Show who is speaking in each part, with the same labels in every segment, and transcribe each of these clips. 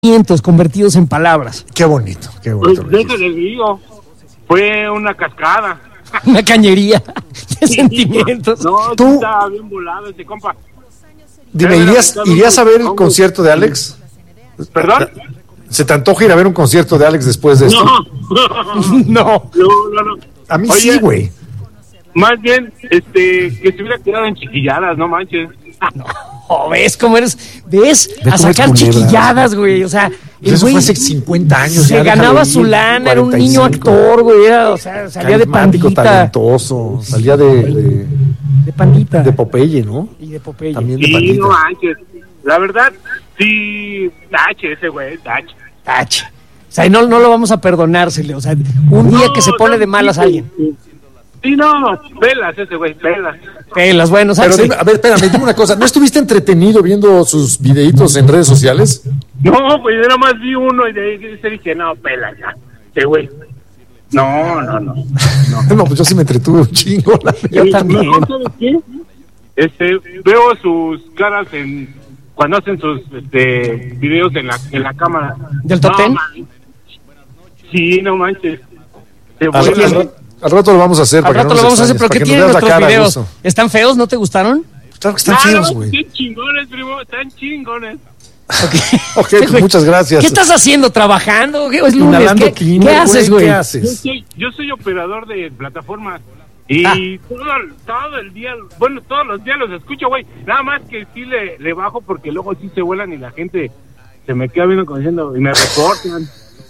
Speaker 1: sentimientos convertidos en palabras.
Speaker 2: Qué bonito, qué bonito.
Speaker 3: Pues eso les digo, fue una cascada.
Speaker 1: Una cañería de sentimientos.
Speaker 3: No,
Speaker 2: Tú-
Speaker 3: estaba bien volado ese compa.
Speaker 2: Dime, ¿irías a ver el concierto de Alex?
Speaker 3: ¿Perdón?
Speaker 2: ¿Se te antoja ir a ver un concierto de Alex después de esto?
Speaker 1: No.
Speaker 3: No.
Speaker 2: A mí
Speaker 3: Oye,
Speaker 2: sí, güey.
Speaker 3: Más bien, que se hubiera quedado en chiquilladas, no manches.
Speaker 1: Oh, ¿ves cómo eres? ¿Ves?
Speaker 2: Ve
Speaker 1: A
Speaker 2: cómo es
Speaker 1: sacar
Speaker 2: culebra.
Speaker 1: chiquilladas, güey. O sea, el
Speaker 2: Eso
Speaker 1: güey
Speaker 2: fue hace 50 años.
Speaker 1: se
Speaker 2: ya, déjalo
Speaker 1: ganaba
Speaker 2: ir,
Speaker 1: su lana, era un niño
Speaker 2: 45.
Speaker 1: actor, güey. O sea, salía de
Speaker 2: Carismático,
Speaker 1: pandita.
Speaker 2: talentoso. Salía de
Speaker 1: De
Speaker 2: Popeye, ¿no?
Speaker 1: Y de Popeye.
Speaker 2: También de
Speaker 3: Sí,
Speaker 2: pandita.
Speaker 3: no manches. La verdad, sí, tache ese güey, tache.
Speaker 1: Tache. O sea, no lo vamos a perdonársele. O sea, un día que se pone de malas a alguien.
Speaker 3: Sí, no, pelas ese güey, pelas.
Speaker 1: Pelas, bueno,
Speaker 2: Pero
Speaker 1: ¿sabes?
Speaker 2: dime, a ver, espérame, dime una cosa. ¿No estuviste entretenido viendo sus videitos en redes sociales?
Speaker 3: No, pues yo nada más vi uno y de ahí se dije, no, pelas ya, ese güey. No.
Speaker 2: No, pues yo sí me entretuve un chingo. La neta.
Speaker 1: Yo también.
Speaker 3: Mejor, ¿sabes qué? Veo sus caras cuando hacen sus videos en la cámara.
Speaker 1: ¿Del top ten?
Speaker 3: Man. Sí, no manches. Se
Speaker 2: Al,
Speaker 3: vuelan.
Speaker 2: al rato lo vamos a hacer.
Speaker 1: Al
Speaker 2: para que
Speaker 1: rato
Speaker 2: no
Speaker 1: lo
Speaker 2: nos
Speaker 1: vamos a hacer, pero
Speaker 2: extrañes,
Speaker 1: ¿qué
Speaker 2: para
Speaker 1: tienen
Speaker 2: que nos veas
Speaker 1: nuestros
Speaker 2: la cara,
Speaker 1: videos?
Speaker 2: Gusto.
Speaker 1: ¿Están feos? ¿No te gustaron?
Speaker 2: Claro que están feos, güey.
Speaker 3: Qué chingones, primo, están chingones.
Speaker 2: Ok, pues muchas gracias.
Speaker 1: ¿Qué estás haciendo? ¿Trabajando? ¿Qué es lunes?
Speaker 2: Inhalando
Speaker 1: ¿Qué
Speaker 2: cleaner,
Speaker 1: haces, güey?
Speaker 2: ¿Qué
Speaker 3: Yo
Speaker 2: haces?
Speaker 3: soy operador de plataformas y todo el día, bueno, todos los días los escucho, güey. Nada más que sí le bajo porque luego sí se vuelan y la gente se me queda viendo como diciendo y me reportan.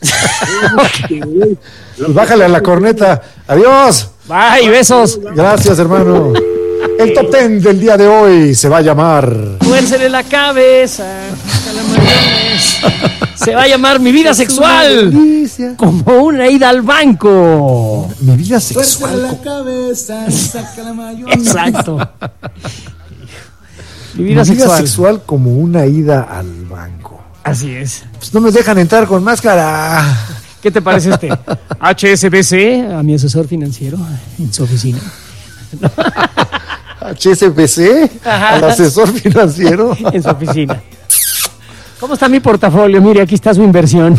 Speaker 2: Pues bájale a la corneta. Adiós.
Speaker 1: Bye, besos.
Speaker 2: Gracias, hermano. El top 10 del día de hoy se va a llamar...
Speaker 1: Tuércele la cabeza. Calamayones. Se va a llamar Mi Vida Sexual.
Speaker 2: Delicia.
Speaker 1: Como una ida al banco.
Speaker 2: Mi vida sexual.
Speaker 4: la cabeza y saca la mayonesa.
Speaker 1: Exacto. Mi
Speaker 2: Mi
Speaker 1: vida
Speaker 2: vida
Speaker 1: sexual.
Speaker 2: sexual como una ida al banco.
Speaker 1: Así es.
Speaker 2: Pues no me dejan entrar con máscara.
Speaker 1: ¿Qué te parece este? HSBC, a mi asesor financiero en su oficina.
Speaker 2: HSBC,
Speaker 1: Ajá.
Speaker 2: al asesor financiero.
Speaker 1: En su oficina. ¿Cómo está mi portafolio? Mire, aquí está su inversión.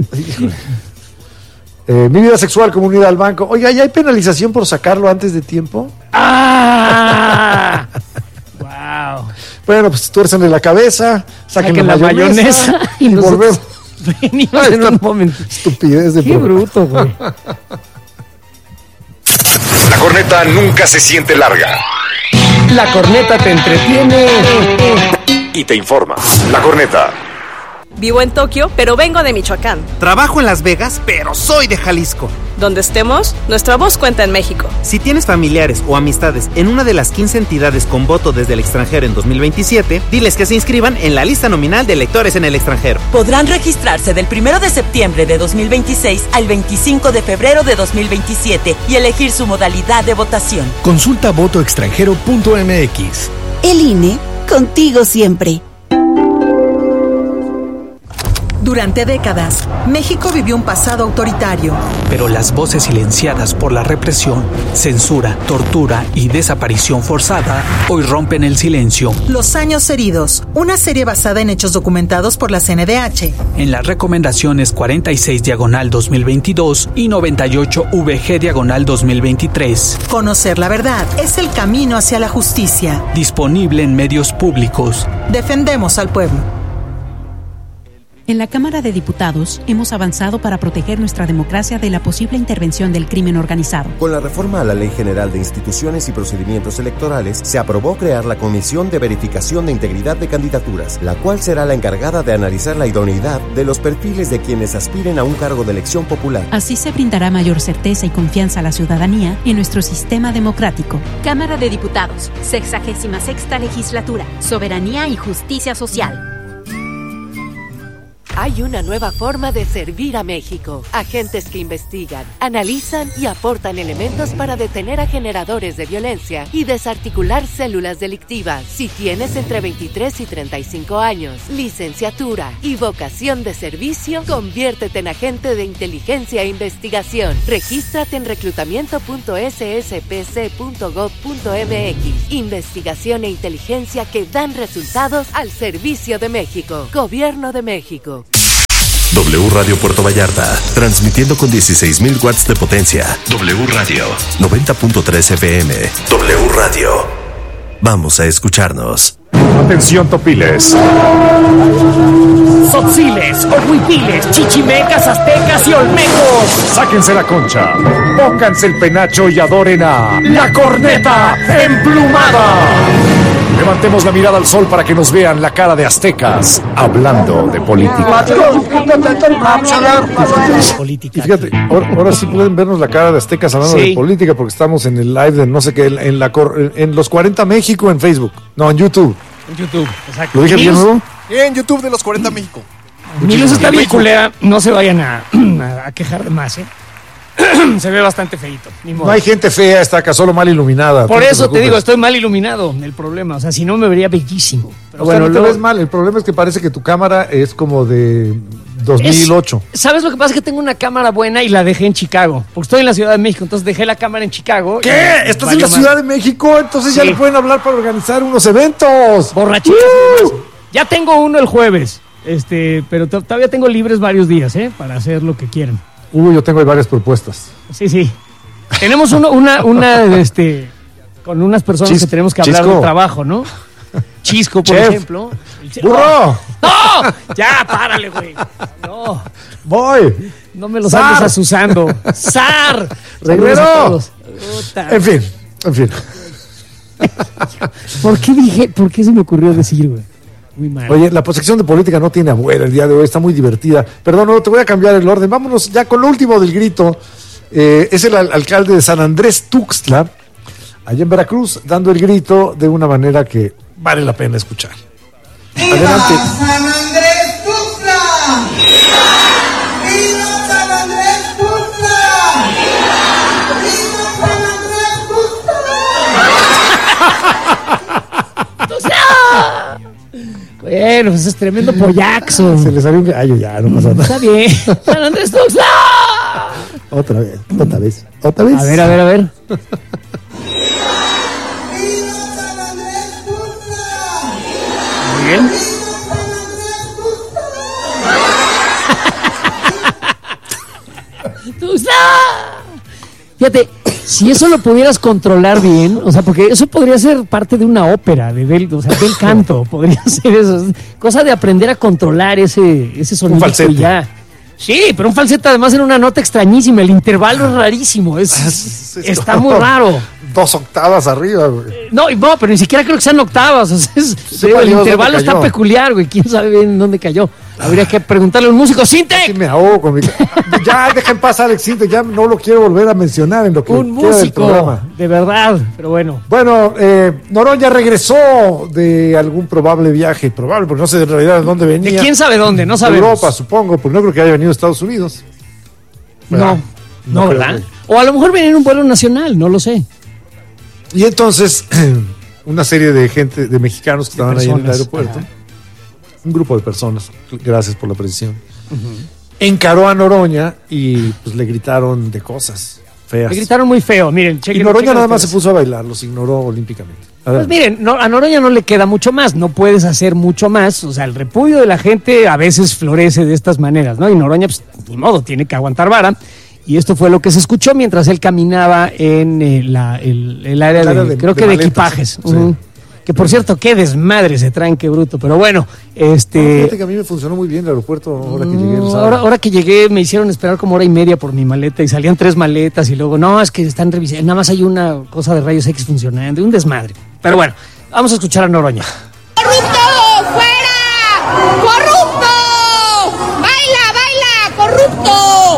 Speaker 2: Mi vida sexual como una ida al banco. Oiga, ¿ya hay penalización por sacarlo antes de tiempo?
Speaker 1: ¡Ah! ¡Wow!
Speaker 2: Bueno, pues tuércenle la cabeza, saquen la mayonesa
Speaker 1: y nosotros
Speaker 2: volvemos.
Speaker 1: venimos en un momento.
Speaker 2: Estupidez de
Speaker 1: ¡Qué
Speaker 2: programa.
Speaker 1: bruto, güey!
Speaker 5: La corneta nunca se siente larga
Speaker 1: La corneta te entretiene.
Speaker 5: y te informa. La corneta.
Speaker 6: Vivo en Tokio, pero vengo de Michoacán.
Speaker 7: Trabajo en Las Vegas, pero soy de Jalisco.
Speaker 6: Donde estemos, nuestra voz cuenta en México.
Speaker 7: Si tienes familiares o amistades en una de las 15 entidades con voto desde el extranjero en 2027, diles que se inscriban en la lista nominal de electores en el extranjero.
Speaker 8: Podrán registrarse del 1 de septiembre de 2026 al 25 de febrero de 2027 y elegir su modalidad de votación.
Speaker 9: Consulta votoextranjero.mx.
Speaker 10: El INE, contigo siempre.
Speaker 11: Durante décadas, México vivió un pasado autoritario.
Speaker 9: Pero las voces silenciadas por la represión, censura, tortura y desaparición forzada hoy rompen el silencio.
Speaker 11: Los años heridos, una serie basada en hechos documentados por la CNDH.
Speaker 9: En las recomendaciones 46/2022 y 98VG/2023.
Speaker 11: Conocer la verdad es el camino hacia la justicia.
Speaker 9: Disponible en medios públicos.
Speaker 11: Defendemos al pueblo.
Speaker 12: En la Cámara de Diputados hemos avanzado para proteger nuestra democracia de la posible intervención del crimen organizado.
Speaker 13: Con la reforma a la Ley General de Instituciones y Procedimientos Electorales, se aprobó crear la Comisión de Verificación de Integridad de Candidaturas, la cual será la encargada de analizar la idoneidad de los perfiles de quienes aspiren a un cargo de elección popular.
Speaker 12: Así se brindará mayor certeza y confianza a la ciudadanía en nuestro sistema democrático.
Speaker 14: Cámara de Diputados, 66ª Legislatura, Soberanía y Justicia Social.
Speaker 15: Hay una nueva forma de servir a México. Agentes que investigan, analizan y aportan elementos para detener a generadores de violencia y desarticular células delictivas. Si tienes entre 23 y 35 años, licenciatura y vocación de servicio, conviértete en agente de inteligencia e investigación. Regístrate en reclutamiento.sspc.gov.mx. Investigación e inteligencia que dan resultados al servicio de México. Gobierno de México.
Speaker 16: W Radio Puerto Vallarta, transmitiendo con 16,000 watts de potencia. W Radio 90.3 FM. W Radio. Vamos a escucharnos.
Speaker 17: Atención, topiles.
Speaker 1: Tzotziles, ohuipiles, chichimecas, aztecas y olmecos.
Speaker 17: Sáquense la concha, pónganse el penacho y adoren a La Corneta Emplumada. Levantemos la mirada al sol para que nos vean la cara de aztecas hablando de política. Y fíjate, ahora sí pueden vernos la cara de aztecas hablando de política porque estamos en el live de no sé qué, en los 40 México en Facebook. No, en YouTube.
Speaker 1: En YouTube, exacto.
Speaker 17: ¿Lo dije bien, ¿no?
Speaker 18: En YouTube de los 40 México.
Speaker 1: Milos está bien culera, no se vayan a quejar de más, ¿eh? Se ve bastante feito.
Speaker 17: No hay gente fea, está acá, solo mal iluminada.
Speaker 1: Por eso te digo, estoy mal iluminado, el problema. O sea, si no me vería bellísimo.
Speaker 17: Pero bueno, no te ves mal, el problema es que parece que tu cámara es como de 2008.
Speaker 1: ¿Sabes lo que pasa? Es que tengo una cámara buena y la dejé en Chicago. Porque estoy en la Ciudad de México, entonces dejé la cámara en Chicago.
Speaker 17: ¿Qué? ¿Estás en la Ciudad de México? Entonces ya le pueden hablar para organizar unos eventos.
Speaker 1: Borrachitas. Ya tengo uno el jueves, pero todavía tengo libres varios días, para hacer lo que quieran.
Speaker 17: Yo tengo ahí varias propuestas.
Speaker 1: Sí. Tenemos una con unas personas que tenemos que hablar de trabajo, ¿no? Chisco, por ejemplo.
Speaker 17: ¡Burro!
Speaker 1: ¡No! Ya, párale, güey. No.
Speaker 17: Voy.
Speaker 1: No me los andes asusando. ¡Zar!
Speaker 17: ¡Reguero! En fin.
Speaker 1: ¿Por qué se me ocurrió decir, güey? Muy mal.
Speaker 17: Oye, la sección de política no tiene abuela el día de hoy, está muy divertida. Perdón, no, te voy a cambiar el orden. Vámonos ya con lo último del grito. Es el alcalde de San Andrés Tuxtla, allá en Veracruz, dando el grito de una manera que vale la pena escuchar. Adelante.
Speaker 4: San Andrés Tuxtla! ¡Viva San Andrés Tuxtla! ¡Viva San Andrés
Speaker 1: Tuxtla! Bueno, pues es tremendo pollaxo.
Speaker 17: Se le salió un gallo, ya, no pasa nada.
Speaker 1: Está bien. San Andrés Tuxtla.
Speaker 17: Otra vez.
Speaker 1: A ver. Muy bien. ¡Tuxtla! Fíjate, si eso lo pudieras controlar bien, o sea, porque eso podría ser parte de una ópera, del canto, podría ser eso. Cosa de aprender a controlar ese sonido.
Speaker 17: Un falsete.
Speaker 1: Ya. Sí, pero un falsete además en una nota extrañísima, el intervalo es rarísimo, está muy raro.
Speaker 17: 2 octavas arriba, güey.
Speaker 1: No, pero ni siquiera creo que sean octavas, o sea, el intervalo está peculiar, güey, quién sabe bien dónde cayó. Habría que preguntarle a un músico. ¡Sintec!
Speaker 17: Me ahogo con Ya, dejen pasar Alex Sintec, ya no lo quiero volver a mencionar en lo que
Speaker 1: un músico, de verdad, pero bueno.
Speaker 17: Bueno, Noroña regresó de algún probable viaje, porque no sé en realidad de dónde venía.
Speaker 1: ¿De quién sabe dónde? No sabemos.
Speaker 17: Europa, supongo, porque no creo que haya venido a Estados Unidos.
Speaker 1: No, ¿verdad? O a lo mejor venía en un vuelo nacional, no lo sé.
Speaker 17: Y entonces, una serie de gente, de mexicanos que estaban ahí en el aeropuerto, un grupo de personas, gracias por la precisión, encaró a Noroña y pues le gritaron de cosas feas.
Speaker 1: Le gritaron muy feo, miren.
Speaker 17: Y Noroña nada más se puso a bailar, los ignoró olímpicamente.
Speaker 1: Pues miren, a Noroña no le queda mucho más, no puedes hacer mucho más, o sea, el repudio de la gente a veces florece de estas maneras, ¿no? Y Noroña, pues, ni modo, tiene que aguantar vara. Y esto fue lo que se escuchó mientras él caminaba en el área de creo que de maletas, equipajes. Sí. Que por cierto, qué desmadre se traen, qué bruto. Pero bueno,
Speaker 17: fíjate que a mí me funcionó muy bien el aeropuerto ahora que llegué.
Speaker 1: Ahora que llegué me hicieron esperar como 1:30 por mi maleta y salían 3 maletas y luego, no, es que están revisando, nada más hay una cosa de rayos X funcionando, un desmadre. Pero bueno, vamos a escuchar a Noroña.
Speaker 19: ¡Corrupto! ¡Fuera! ¡Corrupto! ¡Baila, corrupto!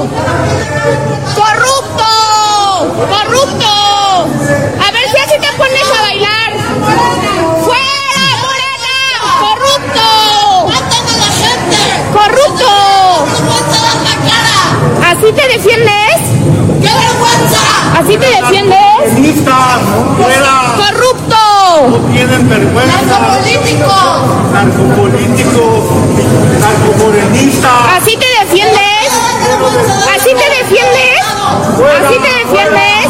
Speaker 19: ¡Corrupto! A ver si así te pones a bailar. ¡Fuera, morena! ¡Corrupto! ¡Mátame a la gente! ¡Corrupto! ¿Así te defiendes? ¡Qué vergüenza! ¿Así te defiendes?
Speaker 4: ¡Feministas! ¡Fuera!
Speaker 19: ¡Corrupto!
Speaker 4: ¡No tienen vergüenza! ¡Narcopolíticos! ¡Narcomorenistas!
Speaker 19: ¿Así te defiendes? ¿Así te defiendes? ¿Así te defiendes?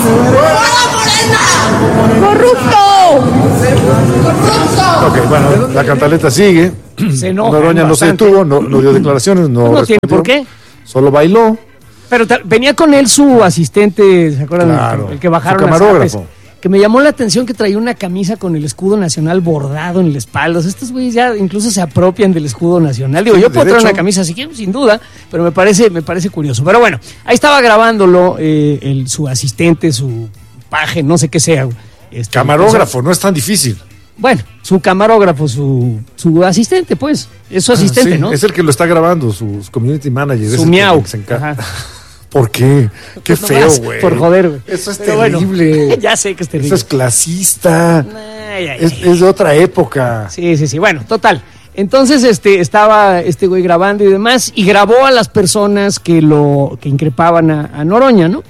Speaker 19: ¡Corrupto!
Speaker 17: Ok, bueno, la cantaleta sigue.
Speaker 1: Se enojan
Speaker 17: Noroña no se
Speaker 1: bastante.
Speaker 17: detuvo, no dio declaraciones, no
Speaker 1: No tiene
Speaker 17: respondió,
Speaker 1: por qué.
Speaker 17: Solo bailó.
Speaker 1: Pero venía con él su asistente, ¿se acuerdan?
Speaker 17: Claro,
Speaker 1: El que bajaron
Speaker 17: su
Speaker 1: las
Speaker 17: camarógrafo.
Speaker 1: apes. Que me llamó la atención que traía una camisa con el escudo nacional bordado en la espalda. O sea, estos güeyes ya incluso se apropian del escudo nacional. Digo,
Speaker 17: Sí,
Speaker 1: yo puedo traer
Speaker 17: derecho.
Speaker 1: una camisa así, sin duda, pero me parece curioso. Pero bueno, ahí estaba grabándolo su asistente, su paje, no sé qué sea.
Speaker 17: Camarógrafo, no es tan difícil.
Speaker 1: Bueno, su camarógrafo, su asistente, pues. Es su asistente,
Speaker 17: Sí,
Speaker 1: ¿no?
Speaker 17: es el que lo está grabando, su community manager. es
Speaker 1: Su
Speaker 17: el que
Speaker 1: miau.
Speaker 17: se encarga.
Speaker 1: Ajá.
Speaker 17: ¿Por qué? Qué
Speaker 1: Pues
Speaker 17: feo,
Speaker 1: nomás
Speaker 17: güey.
Speaker 1: por joder, güey.
Speaker 17: Eso es
Speaker 1: Pero bueno,
Speaker 17: terrible.
Speaker 1: ya sé que es terrible.
Speaker 17: Eso es clasista.
Speaker 1: Ay, ay,
Speaker 17: Es de otra época.
Speaker 1: Sí. Bueno, total. Entonces estaba este güey grabando y demás, y grabó a las personas que increpaban a Noroña, ¿no?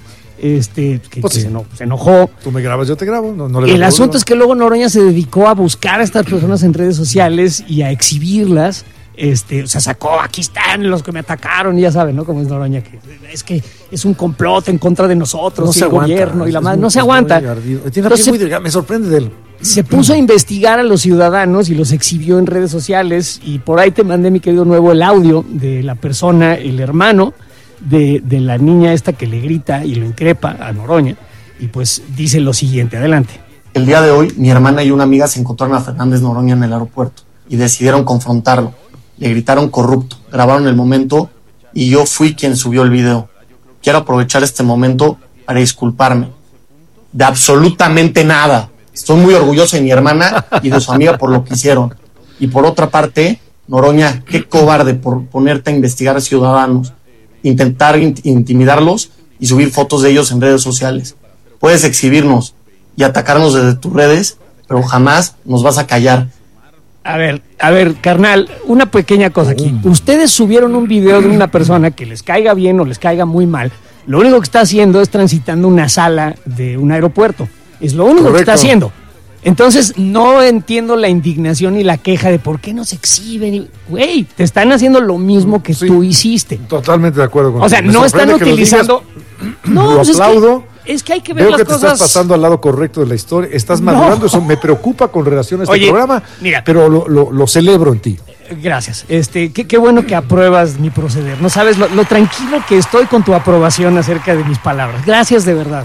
Speaker 17: Pues sí.
Speaker 1: Se enojó.
Speaker 17: Tú me grabas, yo te grabo. No
Speaker 1: El asunto es que luego Noroña se dedicó a buscar a estas personas en redes sociales y a exhibirlas. O sea, sacó, aquí están los que me atacaron, y ya saben, ¿no? Como es Noroña, que es un complot en contra de nosotros,
Speaker 17: No
Speaker 1: y
Speaker 17: se
Speaker 1: el
Speaker 17: aguanta.
Speaker 1: gobierno y la madre. No
Speaker 17: Es
Speaker 1: se aguanta.
Speaker 17: muy ardido. Tiene la piel
Speaker 1: Entonces,
Speaker 17: muy delgada, me sorprende de él.
Speaker 1: se puso a investigar a los ciudadanos y los exhibió en redes sociales, y por ahí te mandé, mi querido Nuevo, el audio de la persona, el hermano de la niña esta que le grita y lo increpa a Noroña, y pues dice lo siguiente. Adelante.
Speaker 20: El día de hoy, mi hermana y una amiga se encontraron a Fernández Noroña en el aeropuerto y decidieron confrontarlo. Le gritaron corrupto, grabaron el momento y yo fui quien subió el video. Quiero aprovechar este momento para disculparme. De absolutamente nada. Estoy muy orgulloso de mi hermana y de su amiga por lo que hicieron. Y por otra parte, Noroña, qué cobarde por ponerte a investigar a ciudadanos, intentar intimidarlos y subir fotos de ellos en redes sociales. Puedes exhibirnos y atacarnos desde tus redes, pero jamás nos vas a callar.
Speaker 1: A ver, carnal, una pequeña cosa aquí. Ustedes subieron un video de una persona que les caiga bien o les caiga muy mal. Lo único que está haciendo es transitando una sala de un aeropuerto. Es lo único que está haciendo. Entonces, no entiendo la indignación y la queja de por qué no se exhiben. Güey, te están haciendo lo mismo que tú hiciste.
Speaker 17: Totalmente de acuerdo con
Speaker 1: O sea,
Speaker 17: Me
Speaker 1: no están
Speaker 17: sorprende que lo
Speaker 1: utilizando... No,
Speaker 17: lo
Speaker 1: pues
Speaker 17: aplaudo.
Speaker 1: es que hay que ver
Speaker 17: Veo
Speaker 1: las
Speaker 17: que te
Speaker 1: cosas...
Speaker 17: estás pasando al lado correcto de la historia. Estás
Speaker 1: No.
Speaker 17: madurando. Eso me preocupa con relación a este
Speaker 1: Oye,
Speaker 17: programa.
Speaker 1: mira.
Speaker 17: Pero lo celebro en ti.
Speaker 1: Gracias. Qué bueno que apruebas mi proceder. No sabes lo tranquilo que estoy con tu aprobación acerca de mis palabras. Gracias de verdad.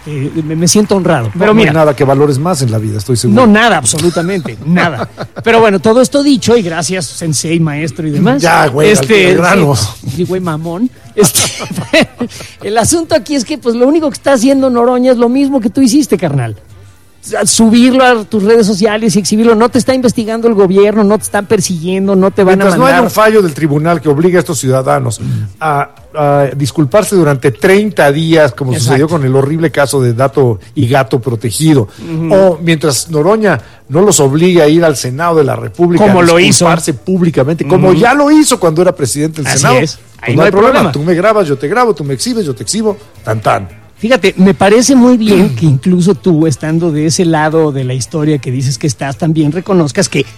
Speaker 1: Me siento honrado. Pero
Speaker 17: no
Speaker 1: mira,
Speaker 17: hay nada que valores más en la vida, estoy seguro.
Speaker 1: no, nada, absolutamente, nada. Pero bueno, todo esto dicho, y gracias, sensei, maestro y demás.
Speaker 17: Ya, güey, al grano.
Speaker 1: Sí, güey, mamón. El asunto aquí es que, pues, lo único que está haciendo Noroña es lo mismo que tú hiciste, carnal. Subirlo a tus redes sociales y exhibirlo. No te está investigando el gobierno, no te están persiguiendo, no te van
Speaker 17: Mientras
Speaker 1: a
Speaker 17: no
Speaker 1: mandar...
Speaker 17: haya un fallo del tribunal que obligue a estos ciudadanos a disculparse durante 30 días, como
Speaker 1: Exacto.
Speaker 17: sucedió con el horrible caso de Dato y Gato Protegido, o mientras Noroña no los obligue a ir al Senado de la República
Speaker 1: Como
Speaker 17: a
Speaker 1: lo hizo.
Speaker 17: disculparse públicamente, como ya lo hizo cuando era presidente del
Speaker 1: Así
Speaker 17: Senado,
Speaker 1: es.
Speaker 17: pues
Speaker 1: Ahí
Speaker 17: no hay problema. Tú me grabas, yo te grabo, tú me exhibes, yo te exhibo, tan tan.
Speaker 1: Fíjate, me parece muy bien que incluso tú, estando de ese lado de la historia que dices que estás, también reconozcas que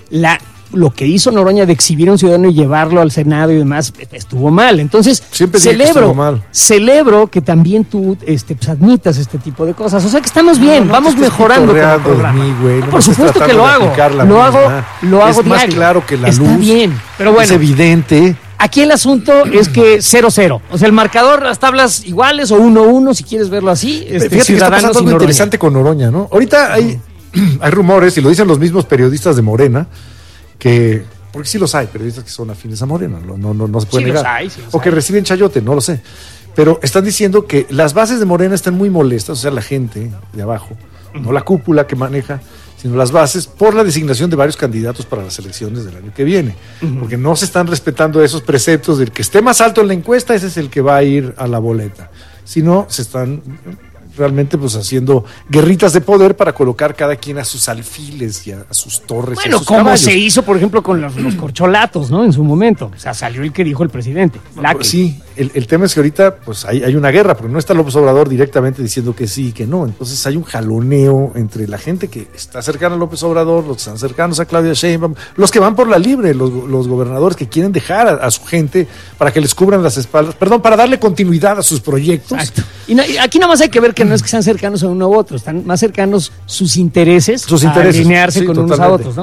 Speaker 1: lo que hizo Noroña de exhibir a un ciudadano y llevarlo al Senado y demás estuvo mal. Entonces,
Speaker 17: Siempre dije que estuvo mal.
Speaker 1: celebro que también tú pues, admitas este tipo de cosas. O sea que estamos bien,
Speaker 17: No,
Speaker 1: vamos
Speaker 17: te estés
Speaker 1: mejorando con el
Speaker 17: pitorreando de
Speaker 1: programa.
Speaker 17: mí, güey. No
Speaker 1: Por
Speaker 17: me estés
Speaker 1: supuesto que
Speaker 17: tratando
Speaker 1: lo
Speaker 17: de
Speaker 1: hago.
Speaker 17: aplicar la
Speaker 1: Lo hago
Speaker 17: misma. Es más
Speaker 1: diario.
Speaker 17: claro que la
Speaker 1: Está
Speaker 17: luz.
Speaker 1: bien, pero bueno.
Speaker 17: Es evidente.
Speaker 1: Aquí el asunto es que 0-0. O sea, el marcador, las tablas iguales o 1-1, si quieres verlo así.
Speaker 17: Fíjate que está
Speaker 1: Ciudadanos
Speaker 17: pasando
Speaker 1: y
Speaker 17: algo
Speaker 1: Noroña.
Speaker 17: interesante con Noroña, ¿no? Ahorita hay rumores, y lo dicen los mismos periodistas de Morena, que, porque sí los hay, periodistas que son afines a Morena, no se puede
Speaker 1: Sí los
Speaker 17: negar.
Speaker 1: hay, sí los
Speaker 17: o que
Speaker 1: hay.
Speaker 17: reciben chayote, no lo sé. Pero están diciendo que las bases de Morena están muy molestas, o sea, la gente de abajo, no la cúpula que maneja, sino las bases, por la designación de varios candidatos para las elecciones del año que viene. Porque no se están respetando esos preceptos del que esté más alto en la encuesta, ese es el que va a ir a la boleta. Sino se están realmente pues haciendo guerritas de poder para colocar cada quien a sus alfiles y a sus torres. y a
Speaker 1: Bueno,
Speaker 17: sus
Speaker 1: como
Speaker 17: caballos.
Speaker 1: se hizo, por ejemplo, con los corcholatos, ¿no? En su momento. O sea, salió el que dijo el presidente.
Speaker 17: Sí, el tema es que ahorita pues hay una guerra, porque no está López Obrador directamente diciendo que sí y que no. Entonces hay un jaloneo entre la gente que está cercana a López Obrador, los que están cercanos a Claudia Sheinbaum, los que van por la libre, los gobernadores que quieren dejar a su gente para que les cubran las espaldas, para darle continuidad a sus proyectos.
Speaker 1: Exacto. Y aquí nada más hay que ver que no es que sean cercanos a uno u otro, están más cercanos sus intereses a alinearse
Speaker 17: sí,
Speaker 1: con unos a
Speaker 17: totalmente.
Speaker 1: otros, ¿no?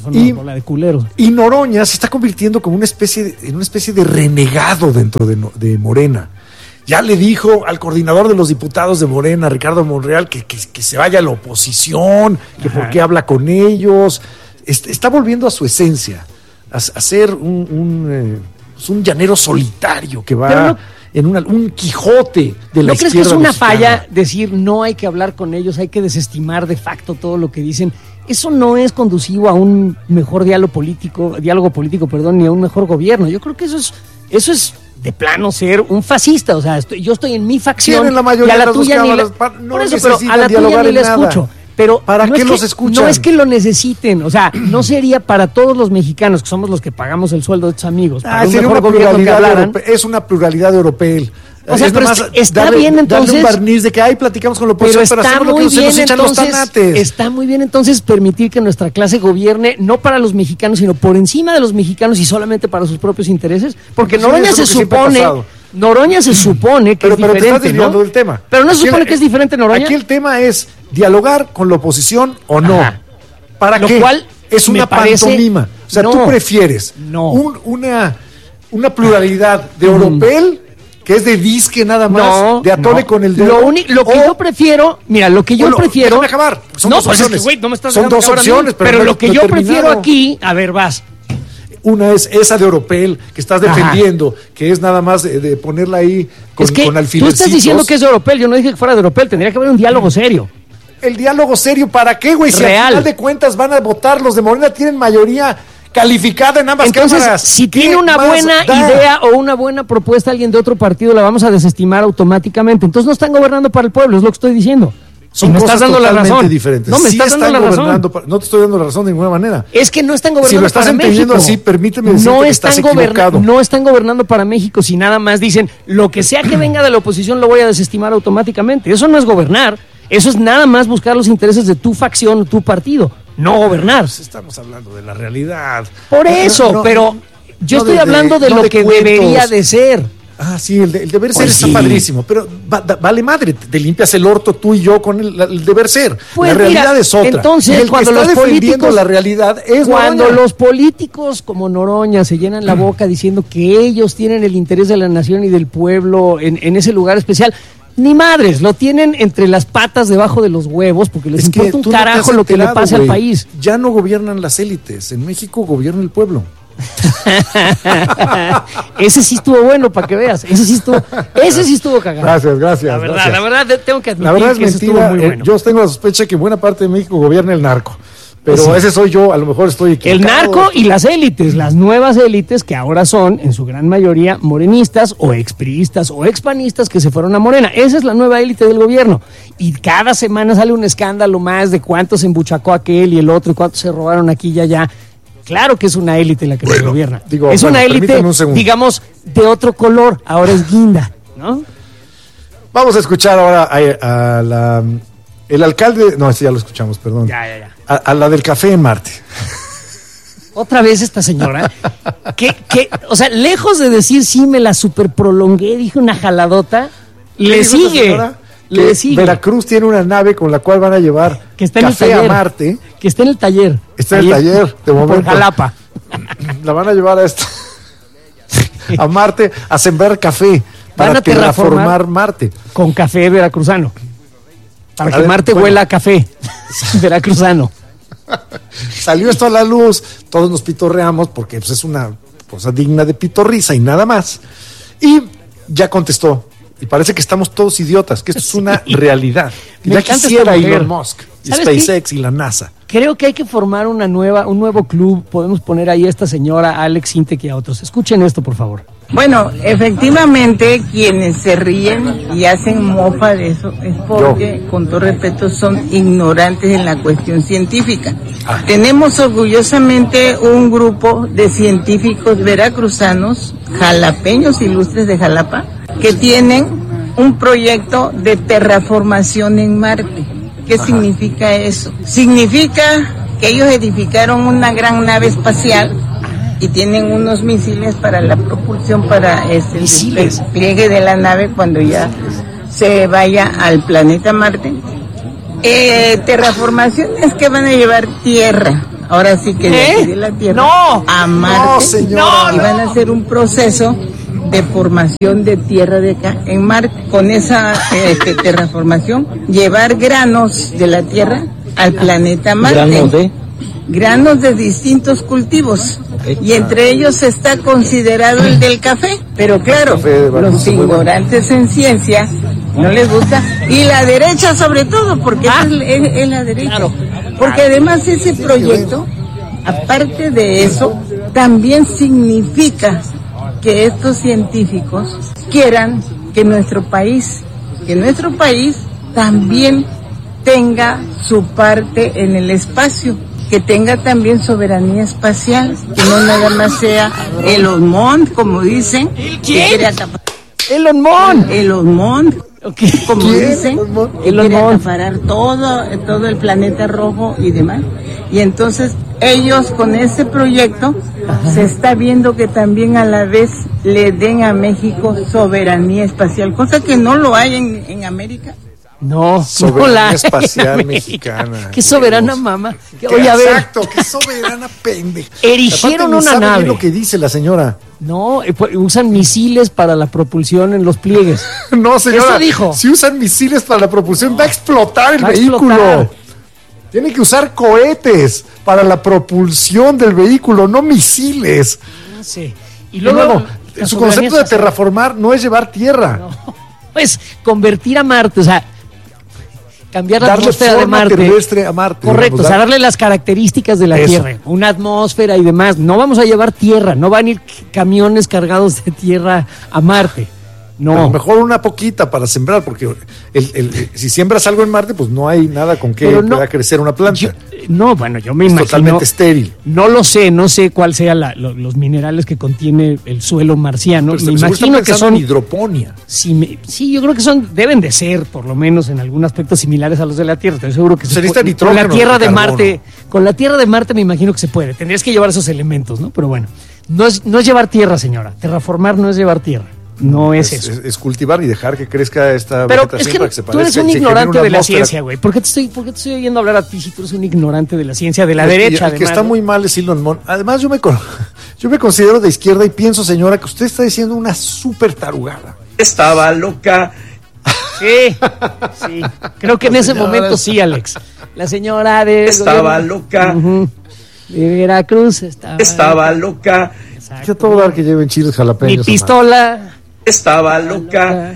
Speaker 1: son una bola de culeros.
Speaker 17: Y Noroña se está convirtiendo como en una especie de renegado dentro de Morena. Ya le dijo al coordinador de los diputados de Morena, Ricardo Monreal, que se vaya a la oposición, que por qué habla con ellos. Está volviendo a su esencia, a ser un llanero solitario que va en un Quijote de la izquierda.
Speaker 1: ¿No crees que es una
Speaker 17: mexicana?
Speaker 1: falla decir no hay que hablar con ellos, hay que desestimar de facto todo lo que dicen? Eso no es conducivo a un mejor diálogo político, ni a un mejor gobierno. Yo creo que eso es de plano ser un fascista. O sea, yo estoy en mi facción.
Speaker 17: Tienen la mayoría
Speaker 1: y a la
Speaker 17: de las dos
Speaker 1: tuya
Speaker 17: cámaras,
Speaker 1: no por eso, pero a la tuya ni la escucho. Pero
Speaker 17: ¿para
Speaker 1: no
Speaker 17: qué
Speaker 1: es
Speaker 17: los
Speaker 1: que,
Speaker 17: escuchan?
Speaker 1: No es que lo necesiten, o sea, no sería para todos los mexicanos, que somos los que pagamos el sueldo de estos amigos, para un mejor gobierno que hablaran.
Speaker 17: Es una pluralidad europea.
Speaker 1: O sea, pero está bien entonces.
Speaker 17: Darle un barniz de que platicamos con la oposición, pero hacemos lo que nos echan los tanates.
Speaker 1: Está muy bien entonces permitir que nuestra clase gobierne, no para los mexicanos, sino por encima de los mexicanos y solamente para sus propios intereses, porque
Speaker 17: Sí,
Speaker 1: Noroña se supone que es diferente,
Speaker 17: te estás desviando del tema.
Speaker 1: Pero no se supone que es diferente, Noroña.
Speaker 17: Aquí el tema es dialogar con la oposición o no.
Speaker 1: Ajá.
Speaker 17: ¿Para
Speaker 1: Lo
Speaker 17: qué?
Speaker 1: cual
Speaker 17: Es
Speaker 1: me
Speaker 17: una
Speaker 1: parece-
Speaker 17: pantomima. O sea,
Speaker 1: No.
Speaker 17: tú prefieres una pluralidad de Oropel, que es de disque nada más, de atole con el dedo.
Speaker 1: Lo que yo prefiero, mira, lo que yo prefiero.
Speaker 17: Déjame acabar. Son
Speaker 1: no,
Speaker 17: dos
Speaker 1: pues es
Speaker 17: opciones.
Speaker 1: que, güey, no me estás
Speaker 17: Son
Speaker 1: dejando
Speaker 17: dos
Speaker 1: acabar a mí.
Speaker 17: opciones, pero no
Speaker 1: lo
Speaker 17: he
Speaker 1: que yo prefiero
Speaker 17: terminado.
Speaker 1: aquí, a ver, vas.
Speaker 17: Una es esa de Oropel, que estás defendiendo, que es nada más de ponerla ahí con,
Speaker 1: Es que
Speaker 17: con
Speaker 1: tú
Speaker 17: alfilercitos.
Speaker 1: estás diciendo que es de Oropel, yo no dije que fuera de Oropel, tendría que haber un diálogo serio.
Speaker 17: El diálogo serio, ¿para qué, güey? Si al
Speaker 1: Real.
Speaker 17: final de cuentas van a votar, los de Morena tienen mayoría calificada en ambas
Speaker 1: Entonces,
Speaker 17: cámaras.
Speaker 1: si
Speaker 17: ¿Qué
Speaker 1: tiene una
Speaker 17: más
Speaker 1: buena
Speaker 17: da?
Speaker 1: idea o una buena propuesta alguien de otro partido, la vamos a desestimar automáticamente. Entonces no están gobernando para el pueblo, es lo que estoy diciendo.
Speaker 17: Son
Speaker 1: Y me
Speaker 17: cosas
Speaker 1: estás dando la
Speaker 17: totalmente
Speaker 1: razón.
Speaker 17: diferentes.
Speaker 1: No me
Speaker 17: Sí
Speaker 1: estás dando
Speaker 17: están
Speaker 1: la razón.
Speaker 17: gobernando no te estoy dando la razón de ninguna manera.
Speaker 1: Es que no están gobernando
Speaker 17: Si lo estás
Speaker 1: para
Speaker 17: entendiendo
Speaker 1: México.
Speaker 17: así, permíteme decirte que estás equivocado.
Speaker 1: No están gobernando para México si nada más dicen lo que sea que venga de la oposición lo voy a desestimar automáticamente. Eso no es gobernar. Eso es nada más buscar los intereses de tu facción, tu partido, no gobernar.
Speaker 17: Estamos hablando de la realidad.
Speaker 1: Por eso, pero yo
Speaker 17: no
Speaker 1: estoy hablando de
Speaker 17: no
Speaker 1: lo
Speaker 17: de
Speaker 1: que
Speaker 17: cuentos.
Speaker 1: debería de ser.
Speaker 17: Ah, sí, el deber ser
Speaker 1: Pues
Speaker 17: está
Speaker 1: sí.
Speaker 17: padrísimo, pero vale madre, te limpias el orto tú y yo con el deber ser.
Speaker 1: Pues
Speaker 17: la realidad
Speaker 1: mira,
Speaker 17: es otra.
Speaker 1: entonces,
Speaker 17: y el
Speaker 1: cuando
Speaker 17: que está
Speaker 1: los
Speaker 17: defendiendo
Speaker 1: políticos-
Speaker 17: la realidad es
Speaker 1: Cuando
Speaker 17: Noroña.
Speaker 1: los políticos como Noroña se llenan la boca diciendo que ellos tienen el interés de la nación y del pueblo en ese lugar especial, ni madres, lo tienen entre las patas debajo de los huevos porque les
Speaker 17: Es que
Speaker 1: importa un
Speaker 17: tú no te
Speaker 1: carajo
Speaker 17: has
Speaker 1: lo que le
Speaker 17: enterado,
Speaker 1: pase al
Speaker 17: güey.
Speaker 1: país.
Speaker 17: Ya no gobiernan las élites, en México gobierna el pueblo.
Speaker 1: Ese sí estuvo bueno para que veas, ese sí estuvo cagado.
Speaker 17: Gracias.
Speaker 1: La verdad,
Speaker 17: gracias.
Speaker 1: la verdad tengo que admitir
Speaker 17: La verdad es
Speaker 1: que ese estuvo
Speaker 17: mentira.
Speaker 1: muy bueno.
Speaker 17: Yo tengo la sospecha que buena parte de México gobierna el narco. Pero
Speaker 1: Sí.
Speaker 17: ese soy yo, a lo mejor estoy equivocado.
Speaker 1: El narco y las élites, las nuevas élites que ahora son, en su gran mayoría, morenistas o expriistas o expanistas que se fueron a Morena. Esa es la nueva élite del gobierno. Y cada semana sale un escándalo más de cuántos embuchacó aquel y el otro y cuántos se robaron aquí y allá. Claro que es una élite la que nos gobierna. Es una élite,
Speaker 17: permíteme un segundo.
Speaker 1: digamos, de otro color. Ahora es guinda, ¿no?
Speaker 17: Vamos a escuchar ahora el alcalde, no, ese ya lo escuchamos, perdón.
Speaker 1: Ya.
Speaker 17: A la del café en Marte.
Speaker 1: Otra vez esta señora, o sea, lejos de decir sí me la super prolongué, dije una jaladota, le
Speaker 17: ¿Qué dijo esta
Speaker 1: sigue.
Speaker 17: señora?
Speaker 1: Le
Speaker 17: Que
Speaker 1: sigue.
Speaker 17: Veracruz tiene una nave con la cual van a llevar
Speaker 1: Que está en el
Speaker 17: café a
Speaker 1: taller.
Speaker 17: Marte.
Speaker 1: Que está en el taller.
Speaker 17: Está en el taller, de
Speaker 1: Por
Speaker 17: momento.
Speaker 1: Jalapa.
Speaker 17: La van a llevar a Marte a sembrar café
Speaker 1: Van
Speaker 17: para
Speaker 1: a terraformar
Speaker 17: terraformar Marte.
Speaker 1: Con café veracruzano. Para
Speaker 17: A
Speaker 1: que
Speaker 17: ver,
Speaker 1: Marte
Speaker 17: bueno.
Speaker 1: huela a café veracruzano.
Speaker 17: Salió esto a la luz, todos nos pitorreamos porque pues, es una cosa digna de pitorrisa y nada más. Y ya contestó. Y parece que estamos todos idiotas, que esto es una realidad.
Speaker 1: Me
Speaker 17: Ya
Speaker 1: encanta
Speaker 17: quisiera
Speaker 1: esta mujer.
Speaker 17: Elon Musk, y
Speaker 1: ¿Sabes
Speaker 17: SpaceX y la NASA.
Speaker 1: Creo que hay que formar un nuevo club. Podemos poner ahí a esta señora, a Alex Sintek y a otros. Escuchen esto, por favor.
Speaker 21: Bueno, efectivamente, quienes se ríen y hacen mofa de eso es porque, con todo respeto, son ignorantes en la cuestión científica. Tenemos orgullosamente un grupo de científicos veracruzanos, jalapeños ilustres de Jalapa, que tienen un proyecto de terraformación en Marte. ¿Qué significa eso? Significa que ellos edificaron una gran nave espacial y tienen unos misiles para la propulsión para el despliegue de la nave cuando ya se vaya al planeta Marte. Terraformación es que van a llevar tierra ahora sí que de aquí de la Tierra a Marte.
Speaker 17: No, señora.
Speaker 21: Y van a hacer un proceso de formación de tierra de acá en Marte. Con esa terraformación, llevar granos de la Tierra al planeta Marte. Granos de distintos cultivos. Y entre ellos está considerado el del café. Pero claro, los ignorantes en ciencia no les gusta. Y la derecha sobre todo, porque es la derecha. Claro. Porque además ese proyecto, aparte de eso, también significa que estos científicos quieran que nuestro país también tenga su parte en el espacio, que tenga también soberanía espacial, que no nada más sea Elon Musk, como dicen.
Speaker 1: ¿Quién? Elon Musk.
Speaker 21: Okay. Como dicen, que quiere acaparar todo el planeta rojo y demás. Y entonces ellos con ese proyecto se está viendo que también a la vez le den a México soberanía espacial, cosa que no lo hay en América.
Speaker 1: No,
Speaker 17: soberanía espacial mexicana.
Speaker 1: Qué soberana mamá.
Speaker 17: Oye, a ver. Exacto, qué soberana pendeja.
Speaker 1: Erigieron una nave.
Speaker 17: Lo que dice la señora.
Speaker 1: No, usan misiles para la propulsión en los pliegues.
Speaker 17: No, señora.
Speaker 1: Eso dijo.
Speaker 17: Si usan misiles para la propulsión, va a explotar el vehículo. Tiene que usar cohetes para la propulsión del vehículo, no misiles.
Speaker 1: Sí.
Speaker 17: Y luego su concepto de terraformar no es llevar tierra.
Speaker 1: No. Pues convertir a Marte, o sea, cambiar la atmósfera de Marte.
Speaker 17: Terrestre a Marte.
Speaker 1: Correcto, o sea, darle las características de la Tierra, una atmósfera y demás. No vamos a llevar tierra, no van a ir camiones cargados de tierra a Marte. No.
Speaker 17: A lo mejor una poquita para sembrar, porque si siembras algo en Marte, pues no hay nada con que pueda crecer una planta.
Speaker 1: Yo me imagino.
Speaker 17: Totalmente estéril.
Speaker 1: No lo sé, no sé cuál sea los minerales que contiene el suelo marciano.
Speaker 17: Pero
Speaker 1: me imagino que son
Speaker 17: hidroponía.
Speaker 1: Sí, yo creo que deben de ser, por lo menos en algún aspecto similares a los de la Tierra. Estoy seguro que con la Tierra de Marte, me imagino que se puede. Tendrías que llevar esos elementos, ¿no? Pero bueno, no es llevar tierra, señora. Terraformar no es llevar tierra. No es eso.
Speaker 17: Es cultivar y dejar que crezca esta
Speaker 1: vegetación para que se parezca. Tú eres un ignorante de la ciencia, güey. ¿Por qué te estoy oyendo hablar a ti si tú eres un ignorante de la ciencia de la derecha?
Speaker 17: El que está muy mal es Elon Musk. Además, yo me considero de izquierda y pienso, señora, que usted está diciendo una súper tarugada.
Speaker 3: Estaba loca.
Speaker 1: Sí. Creo que en ese momento sí, Alex. La señora
Speaker 3: estaba loca.
Speaker 1: De Veracruz
Speaker 3: estaba loca.
Speaker 17: ¿Qué a todo dar que lleven chiles jalapeños?
Speaker 1: Mi pistola.
Speaker 3: Estaba loca.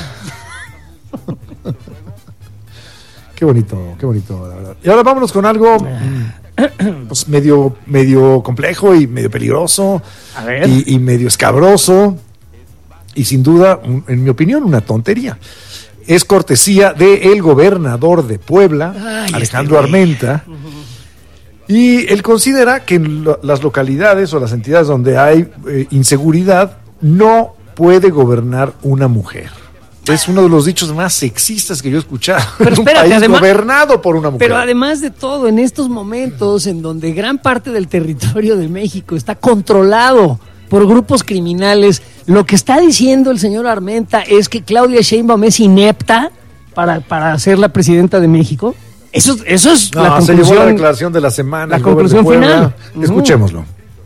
Speaker 17: Qué bonito, la verdad. Y ahora vámonos con algo pues medio complejo y medio peligroso.
Speaker 1: A ver.
Speaker 17: Y medio escabroso. Y sin duda, en mi opinión, una tontería. Es cortesía del gobernador de Puebla, Alejandro Armenta. Y él considera que en las localidades o las entidades donde hay inseguridad no puede gobernar una mujer. Es uno de los dichos más sexistas que yo he escuchado.
Speaker 1: Pero espérate,
Speaker 17: un país gobernado por una mujer.
Speaker 1: Pero además de todo, en estos momentos en donde gran parte del territorio de México está controlado por grupos criminales, lo que está diciendo el señor Armenta es que Claudia Sheinbaum es inepta para ser la presidenta de México. Eso es la conclusión.
Speaker 17: Se llevó la declaración de la semana.
Speaker 1: La conclusión final.
Speaker 17: Escuchémoslo.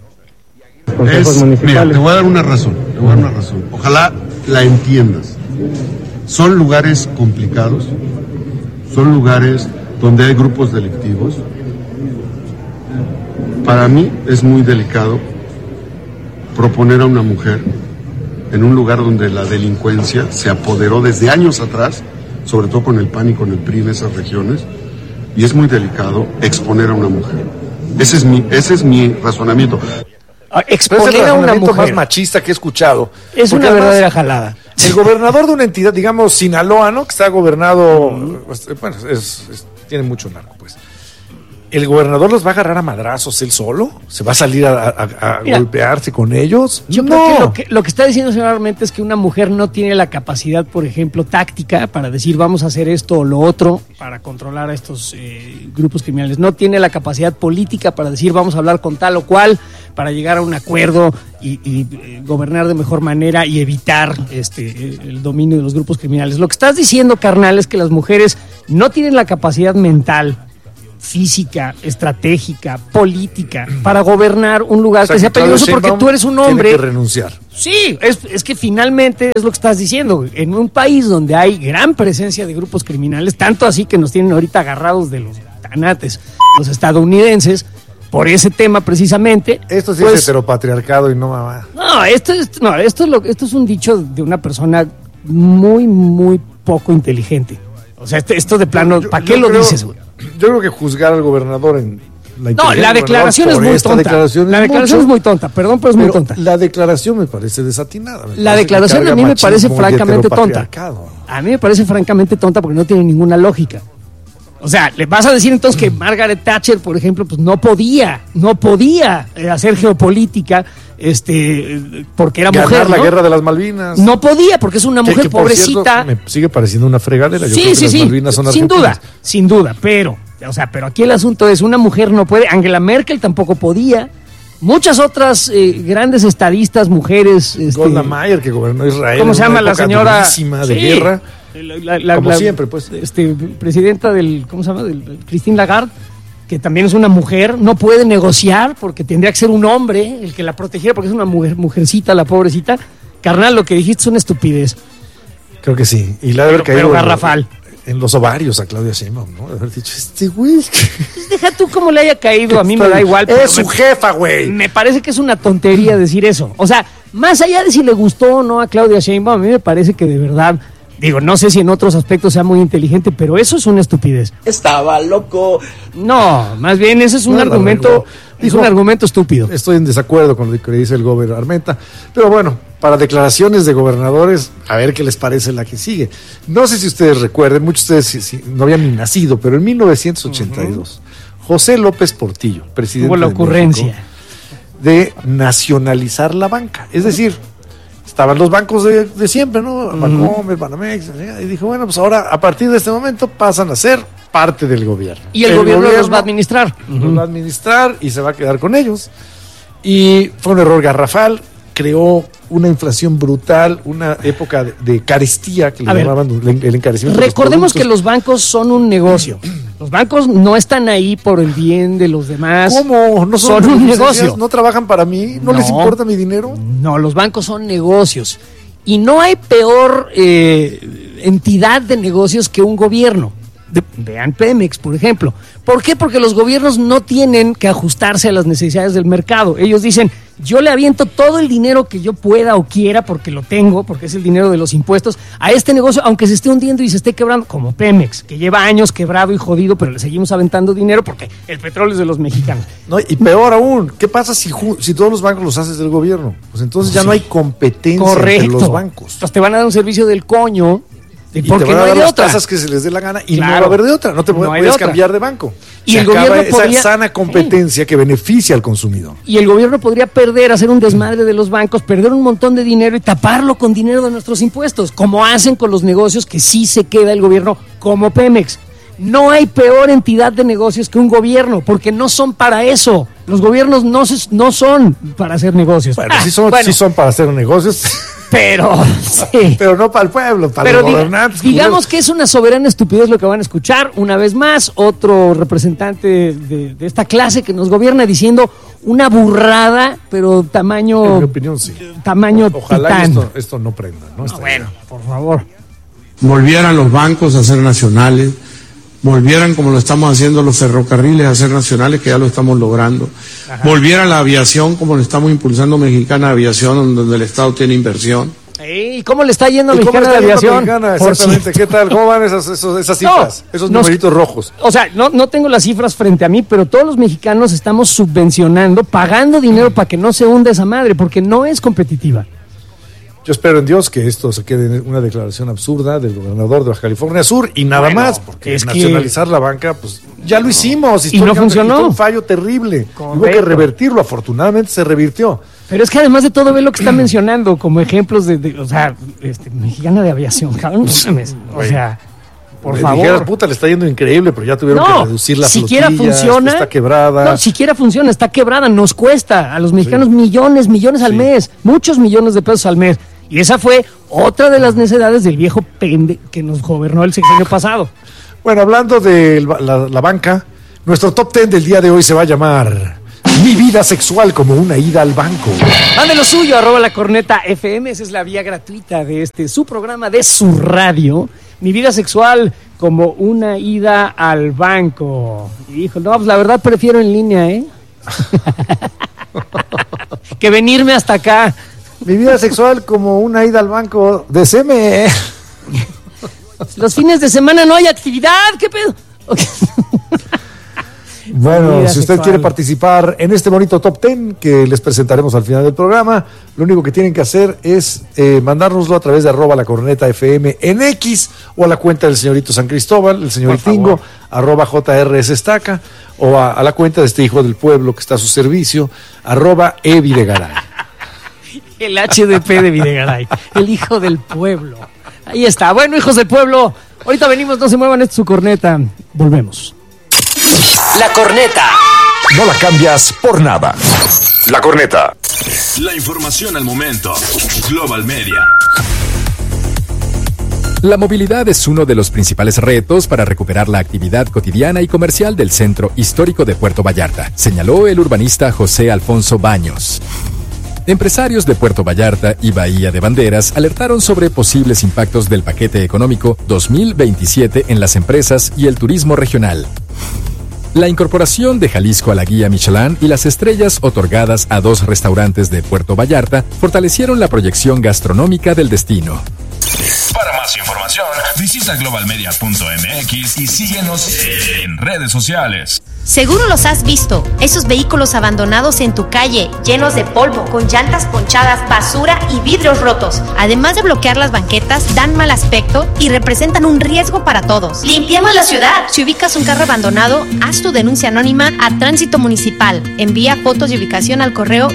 Speaker 22: Mira, te voy a dar una razón. Ojalá la entiendas. Son lugares complicados, son lugares donde hay grupos delictivos. Para mí es muy delicado proponer a una mujer en un lugar donde la delincuencia se apoderó desde años atrás, sobre todo con el PAN y con el PRI en esas regiones, y es muy delicado exponer a una mujer. Ese es mi razonamiento.
Speaker 1: Exponer a una mujer
Speaker 17: más machista que he escuchado.
Speaker 1: Es una verdadera jalada.
Speaker 17: El gobernador de una entidad, digamos Sinaloa, ¿no? Que está gobernado, bueno, tiene mucho narco, pues. ¿El gobernador los va a agarrar a madrazos él solo? ¿Se va a salir a golpearse con ellos?
Speaker 1: Yo creo que lo que está diciendo señoramente es que una mujer no tiene la capacidad, por ejemplo, táctica para decir vamos a hacer esto o lo otro para controlar a estos grupos criminales. No tiene la capacidad política para decir vamos a hablar con tal o cual para llegar a un acuerdo y gobernar de mejor manera y evitar el dominio de los grupos criminales. Lo que estás diciendo, carnal, es que las mujeres no tienen la capacidad mental física, estratégica, política, para gobernar un lugar, o sea, que sea
Speaker 17: Claudia
Speaker 1: peligroso porque
Speaker 17: Sheinbaum
Speaker 1: tú eres un hombre.
Speaker 17: Tiene que renunciar.
Speaker 1: Sí, es que finalmente es lo que estás diciendo. En un país donde hay gran presencia de grupos criminales, tanto así que nos tienen ahorita agarrados de los tanates, los estadounidenses, por ese tema precisamente.
Speaker 17: Esto sí
Speaker 1: pues,
Speaker 17: es heteropatriarcado y no mamá.
Speaker 1: No, esto es un dicho de una persona muy, muy poco inteligente. O sea, esto de plano, ¿para qué lo dices, güey?
Speaker 17: Yo creo que juzgar al gobernador en
Speaker 1: la declaración es muy tonta. La declaración es muy tonta, perdón, pero es muy tonta.
Speaker 17: La declaración me parece desatinada.
Speaker 1: La declaración a mí me parece francamente tonta. A mí me parece francamente tonta porque no tiene ninguna lógica. O sea, le vas a decir entonces que Margaret Thatcher, por ejemplo, pues no podía hacer geopolítica, porque era
Speaker 17: ganar
Speaker 1: mujer, ¿no?
Speaker 17: la guerra de las Malvinas.
Speaker 1: No podía, porque es una mujer
Speaker 17: que por
Speaker 1: pobrecita.
Speaker 17: Cierto, me sigue pareciendo una fregadera. Yo
Speaker 1: Sí,
Speaker 17: creo que
Speaker 1: sí,
Speaker 17: las
Speaker 1: sí,
Speaker 17: Malvinas son argentinas.
Speaker 1: sin duda, pero aquí el asunto es, una mujer no puede, Angela Merkel tampoco podía, muchas otras grandes estadistas, mujeres.
Speaker 17: Golda Meir, que gobernó Israel.
Speaker 1: ¿Cómo se llama la señora?
Speaker 17: De guerra. Como siempre, pues.
Speaker 1: Presidenta ¿cómo se llama? Christine Lagarde, que también es una mujer, no puede negociar porque tendría que ser un hombre el que la protegiera, porque es una mujercita, la pobrecita. Carnal, lo que dijiste es una estupidez.
Speaker 17: Creo que sí. Y la de haber caído
Speaker 1: pero garrafal.
Speaker 17: En los ovarios a Claudia Sheinbaum, ¿no? De haber dicho, güey.
Speaker 1: Pues deja tú cómo le haya caído, a mí me da igual.
Speaker 17: Es su jefa, güey.
Speaker 1: Me parece que es una tontería decir eso. O sea, más allá de si le gustó o no a Claudia Sheinbaum, a mí me parece que de verdad, digo, no sé si en otros aspectos sea muy inteligente, pero eso es una estupidez.
Speaker 3: Estaba loco.
Speaker 1: No, más bien ese es un argumento, es un argumento estúpido.
Speaker 17: Estoy en desacuerdo con lo que dice el gobernador Armenta, pero bueno, para declaraciones de gobernadores, a ver qué les parece la que sigue. No sé si ustedes recuerden, muchos de ustedes no habían ni nacido, pero en 1982, José López Portillo, presidente
Speaker 1: hubo la
Speaker 17: de
Speaker 1: ocurrencia
Speaker 17: México, de nacionalizar la banca. Es decir, estaban los bancos de siempre, ¿no? Bancomer, Banamex, y dijo, bueno, pues ahora, a partir de este momento, pasan a ser parte del gobierno.
Speaker 1: Y el gobierno los va a administrar.
Speaker 17: Los va a administrar y se va a quedar con ellos. Y fue un error garrafal, creó una inflación brutal, una época de carestía que le llamaban el encarecimiento.
Speaker 1: Recordemos que los bancos son un negocio. Los bancos no están ahí por el bien de los demás.
Speaker 17: ¿Cómo? ¿No
Speaker 1: son un negocio?
Speaker 17: ¿No trabajan para mí? ¿No les importa mi dinero?
Speaker 1: No, los bancos son negocios. Y no hay peor entidad de negocios que un gobierno. Vean Pemex, por ejemplo. ¿Por qué? Porque los gobiernos no tienen que ajustarse a las necesidades del mercado. Ellos dicen, yo le aviento todo el dinero que yo pueda o quiera, porque lo tengo, porque es el dinero de los impuestos, a este negocio, aunque se esté hundiendo y se esté quebrando, como Pemex, que lleva años quebrado y jodido, pero le seguimos aventando dinero porque el petróleo es de los mexicanos.
Speaker 17: No, y peor aún, ¿qué pasa si todos los bancos los haces del gobierno? Pues entonces ya no hay competencia entre los bancos.
Speaker 1: Entonces te van a dar un servicio del coño.
Speaker 17: Y porque te van a dar las tasas que se les dé la gana y no va a haber de otra, no te puedes cambiar de banco.
Speaker 1: Y el gobierno
Speaker 17: esa sana competencia que beneficia al consumidor.
Speaker 1: Y el gobierno podría hacer un desmadre de los bancos, perder un montón de dinero y taparlo con dinero de nuestros impuestos, como hacen con los negocios que sí se queda el gobierno, como Pemex. No hay peor entidad de negocios que un gobierno, porque no son para eso. Los gobiernos no son para hacer negocios.
Speaker 17: Bueno, sí son para hacer negocios.
Speaker 1: Pero, sí.
Speaker 17: Pero no para el pueblo, para los gobernantes.
Speaker 1: Digamos que es una soberana estupidez lo que van a escuchar. Una vez más, otro representante de esta clase que nos gobierna diciendo una burrada, pero tamaño...
Speaker 17: En mi opinión, sí.
Speaker 1: Tamaño
Speaker 17: Ojalá esto no prenda, ¿no?
Speaker 1: Bueno, por favor.
Speaker 2: Volvieran los bancos a ser nacionales, volvieran como lo estamos haciendo los ferrocarriles a ser nacionales, que ya lo estamos logrando. Ajá. Volviera la aviación como lo estamos impulsando Mexicana Aviación, donde el Estado tiene inversión.
Speaker 1: ¿Y cómo le está yendo a Mexicana de Aviación?
Speaker 17: Exactamente, ¿qué tal? ¿Cómo van esas cifras? Esos numeritos rojos.
Speaker 1: O sea, no tengo las cifras frente a mí, pero todos los mexicanos estamos subvencionando, pagando dinero para que no se hunda esa madre, porque no es competitiva.
Speaker 17: Yo espero en Dios que esto se quede en una declaración absurda del gobernador de Baja California Sur y nada más, porque nacionalizar la banca, pues ya lo hicimos.
Speaker 1: Y no funcionó.
Speaker 17: Fue un fallo terrible. Hubo que revertirlo, afortunadamente se revirtió.
Speaker 1: Pero es que además de todo, ve lo que está mencionando como ejemplos o sea, Mexicana de Aviación, cabrón, o sea... Por favor.
Speaker 17: Dijeras, puta, le está yendo increíble, pero ya tuvieron que reducir la flotilla,
Speaker 1: funciona,
Speaker 17: está quebrada.
Speaker 1: No, siquiera funciona, está quebrada, nos cuesta a los mexicanos millones al mes, muchos millones de pesos al mes. Y esa fue otra de las necedades del viejo pende que nos gobernó el sexenio pasado.
Speaker 17: Bueno, hablando de la banca, Nuestro top 10 del día de hoy se va a llamar Mi vida sexual como una ida al banco.
Speaker 1: Mande lo suyo, @lacorneta_FM. Esa es la vía gratuita de su programa, de su radio. Mi vida sexual como una ida al banco. Hijo, no, pues la verdad prefiero en línea, que venirme hasta acá.
Speaker 17: Mi vida sexual como una ida al banco. Deseme.
Speaker 1: Los fines de semana no hay actividad. ¿Qué pedo?
Speaker 17: Bueno, si usted quiere participar en este bonito top 10 que les presentaremos al final del programa, lo único que tienen que hacer es mandárnoslo a través de @lacorneta_FM en X o a la cuenta del señorito San Cristóbal, el señor Tingo, @JRSestaca, o a la cuenta de este hijo del pueblo que está a su servicio, @evidegaray.
Speaker 1: El HDP de Videgaray, el hijo del pueblo. Ahí está. Bueno, hijos del pueblo, ahorita venimos, no se muevan, esto es su corneta. Volvemos.
Speaker 5: La corneta.
Speaker 6: No la cambias por nada. La corneta.
Speaker 23: La información al momento. Global Media.
Speaker 24: La movilidad es uno de los principales retos para recuperar la actividad cotidiana y comercial del centro histórico de Puerto Vallarta, señaló el urbanista José Alfonso Baños. Empresarios de Puerto Vallarta y Bahía de Banderas alertaron sobre posibles impactos del paquete económico 2027 en las empresas y el turismo regional. La incorporación de Jalisco a la guía Michelin y las estrellas otorgadas a 2 restaurantes de Puerto Vallarta fortalecieron la proyección gastronómica del destino.
Speaker 23: Para más información, visita globalmedia.mx y síguenos en redes sociales.
Speaker 25: Seguro los has visto, esos vehículos abandonados en tu calle, llenos de polvo, con llantas ponchadas, basura y vidrios rotos. Además de bloquear las banquetas, dan mal aspecto y representan un riesgo para todos. ¡Limpiemos la ciudad! Si ubicas un carro abandonado, haz tu denuncia anónima a Tránsito Municipal. Envía fotos de ubicación al correo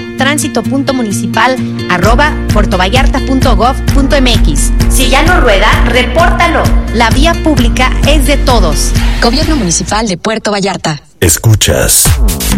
Speaker 25: transito.municipal@puertovallarta.gov.mx. Si ya no rueda, repórtalo. La vía pública es de todos.
Speaker 26: Gobierno Municipal de Puerto Vallarta.
Speaker 16: Escuchas